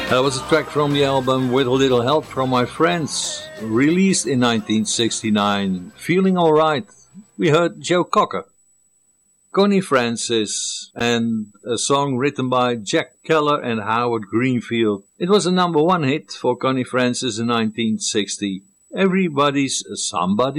That was a track from the album With a Little Help from My Friends, released in 1969. Feeling Alright. We heard Joe Cocker, Connie Francis, and a song written by Jack Keller and Howard Greenfield. It was a #1 hit for Connie Francis in 1960. Everybody's Somebody.